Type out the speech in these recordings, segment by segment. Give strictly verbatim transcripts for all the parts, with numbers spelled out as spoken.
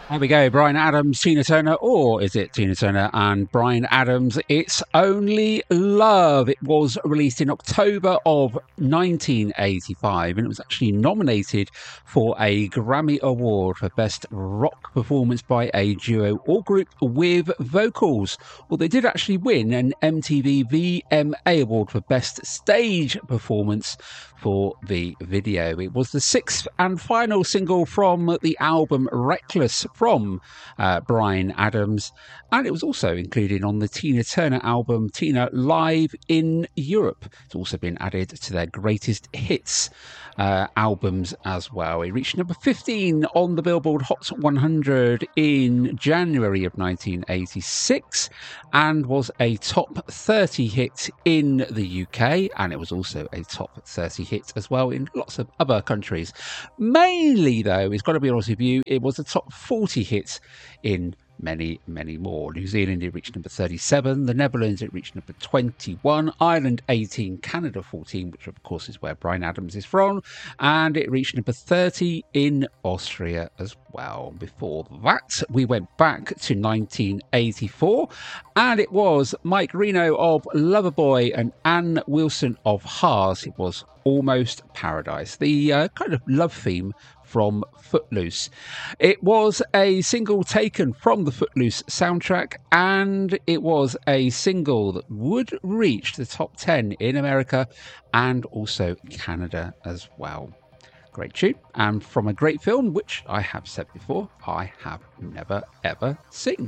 There we go, Bryan Adams, Tina Turner, or is it Tina Turner and Bryan Adams? It's Only Love. It was released in October of nineteen eighty-five, and it was actually nominated for a Grammy Award for Best Rock Performance by a Duo or Group with Vocals. Well, they did actually win an M T V V M A Award for Best Stage Performance for the video. It was the sixth and final single from the album Reckless from uh, Bryan Adams, and it was also included on the Tina Turner album Tina Live in Europe. It's also been added to their greatest hits uh, albums as well. It reached number fifteen on the Billboard Hot one hundred in January of nineteen eighty-six and was a top thirty hit in the U K, and it was also a top thirty hit as well in lots of other countries. Mainly, though, it's got to be honest with you, it was a top forty hit in many, many more. New Zealand, it reached number thirty-seven. The Netherlands, it reached number twenty-one. Ireland, eighteen. Canada, fourteen, which of course is where Bryan Adams is from. And it reached number thirty in Austria as well. Before that, we went back to nineteen eighty-four, and it was Mike Reno of Loverboy and Ann Wilson of Haas. It was Almost Paradise, the uh, kind of love theme from Footloose. It was a single taken from the Footloose soundtrack, and it was a single that would reach the top ten in America and also Canada as well. Great tune, and from a great film, which I have said before, I have never ever seen.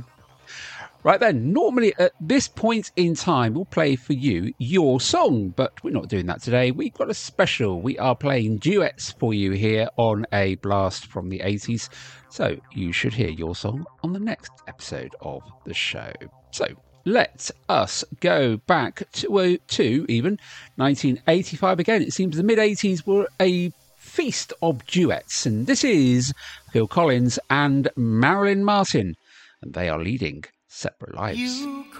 Right then, normally at this point in time, we'll play for you your song, but we're not doing that today. We've got a special. We are playing duets for you here on A Blast from the eighties. So you should hear your song on the next episode of the show. So let us go back to, uh, to even nineteen eighty-five again. It seems the mid-eighties were a feast of duets, and this is Phil Collins and Marilyn Martin, and they are leading separate lives. You